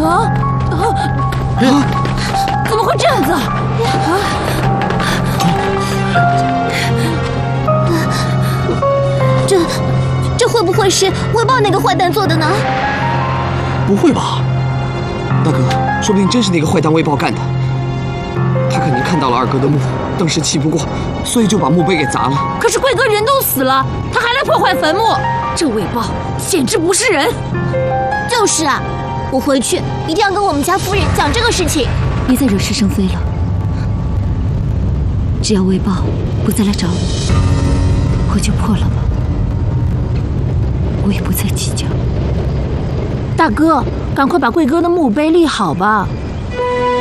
怎么会这样子？ 这会不会是卫豹那个坏蛋做的呢？ 不会吧，大哥，说不定真是那个坏蛋卫豹干的。他肯定看到了二哥的墓，当时气不过，所以就把墓碑给砸了。 可是贵哥人都死了，他还来破坏坟墓，这卫豹简直不是人。 就是啊，我回去一定要跟我们家夫人讲这个事情。 别再惹是生非了。只要卫豹不再来找我，我就破了吗？我也不再计较。 大哥，赶快把贵哥的墓碑立好吧。